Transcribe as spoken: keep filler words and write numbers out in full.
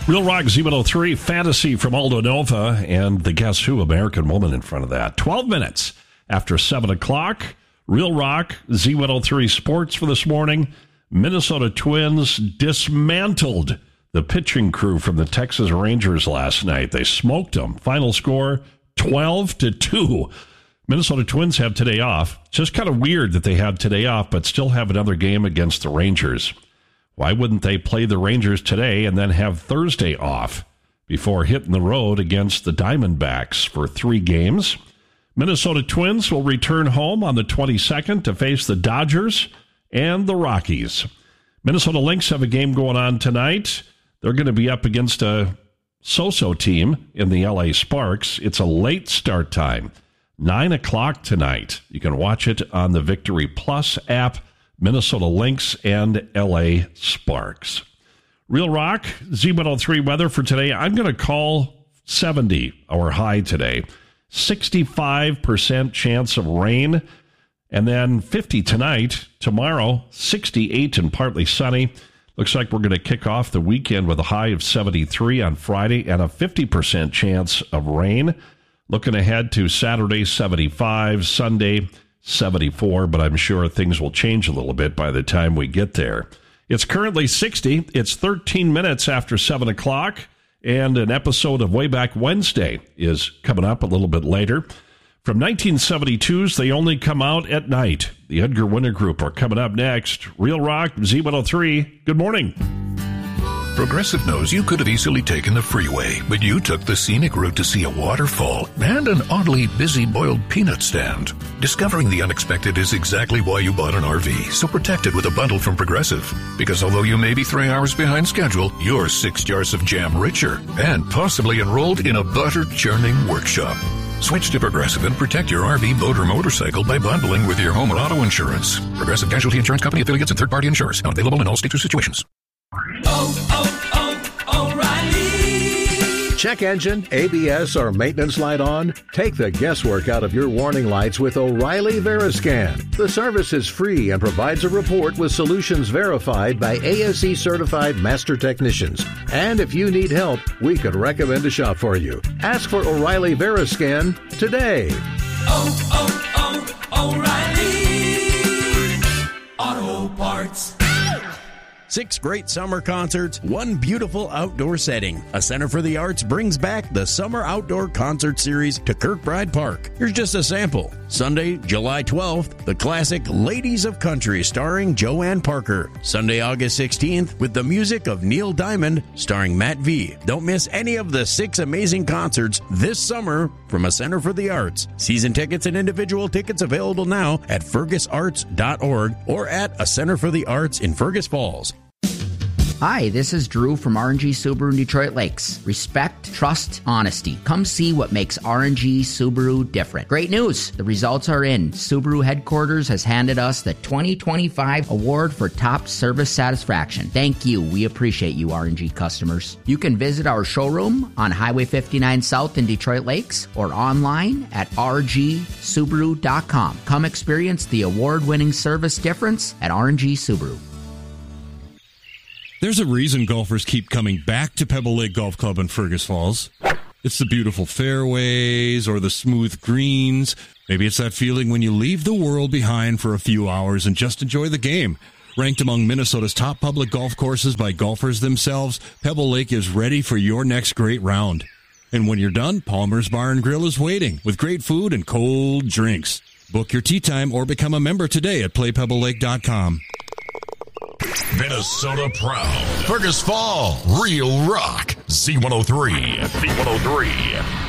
Real Rock Z one oh three, Fantasy from Aldo Nova, and the Guess Who American Woman in front of that. twelve minutes after seven o'clock. Real Rock Z one oh three Sports for this morning. Minnesota Twins dismantled the pitching crew from the Texas Rangers last night. They smoked them. Final score, twelve to two. Minnesota Twins have today off. Just kind of weird that they have today off, but still have another game against the Rangers. Why wouldn't they play the Rangers today and then have Thursday off before hitting the road against the Diamondbacks for three games? Minnesota Twins will return home on the twenty-second to face the Dodgers and the Rockies. Minnesota Lynx have a game going on tonight. They're going to be up against a so-so team in the L A Sparks. It's a late start time, nine o'clock tonight. You can watch it on the Victory Plus app. Minnesota Lynx and L A Sparks. Real Rock, Z one oh three weather for today. I'm going to call seventy, our high today. sixty-five percent chance of rain. And then fifty tonight. Tomorrow, sixty-eight and partly sunny. Looks like we're going to kick off the weekend with a high of seventy-three on Friday and a fifty percent chance of rain. Looking ahead to Saturday, seventy-five. Sunday, seventy-four, but I'm sure things will change a little bit by the time we get there. It's currently sixty. It's thirteen minutes after seven o'clock, and an episode of Way Back Wednesday is coming up a little bit later. From nineteen seventy-two's They Only Come Out at Night. The Edgar Winter Group are coming up next. Real Rock, Z one oh three, good morning. Progressive knows you could have easily taken the freeway, but you took the scenic route to see a waterfall and an oddly busy boiled peanut stand. Discovering the unexpected is exactly why you bought an R V, so protect it with a bundle from Progressive. Because although you may be three hours behind schedule, you're six jars of jam richer and possibly enrolled in a butter-churning workshop. Switch to Progressive and protect your R V, boat, or motorcycle by bundling with your home or auto insurance. Progressive Casualty Insurance Company affiliates and third-party insurers. Not available in all states or situations. Oh, oh, oh, O'Reilly. Check engine, A B S, or maintenance light on? Take the guesswork out of your warning lights with O'Reilly Veriscan. The service is free and provides a report with solutions verified by A S E-certified master technicians. And if you need help, we could recommend a shop for you. Ask for O'Reilly Veriscan today. Oh, oh, oh, O'Reilly Auto Parts. Six great summer concerts, one beautiful outdoor setting. A Center for the Arts brings back the Summer Outdoor Concert Series to Kirkbride Park. Here's just a sample. Sunday, July twelfth, the classic Ladies of Country starring Joanne Parker. Sunday, August sixteenth, with the music of Neil Diamond starring Matt V. Don't miss any of the six amazing concerts this summer from A Center for the Arts. Season tickets and individual tickets available now at fergus arts dot org or at A Center for the Arts in Fergus Falls. Hi, this is Drew from R and G Subaru in Detroit Lakes. Respect, trust, honesty. Come see what makes R and G Subaru different. Great news! The results are in. Subaru headquarters has handed us the twenty twenty-five award for top service satisfaction. Thank you. We appreciate you, R and G customers. You can visit our showroom on Highway fifty-nine South in Detroit Lakes or online at r g subaru dot com. Come experience the award-winning service difference at R and G Subaru. There's a reason golfers keep coming back to Pebble Lake Golf Club in Fergus Falls. It's the beautiful fairways or the smooth greens. Maybe it's that feeling when you leave the world behind for a few hours and just enjoy the game. Ranked among Minnesota's top public golf courses by golfers themselves, Pebble Lake is ready for your next great round. And when you're done, Palmer's Bar and Grill is waiting with great food and cold drinks. Book your tee time or become a member today at play pebble lake dot com. Minnesota proud. Fergus Fall, Real Rock, Z one oh three. Z one oh three.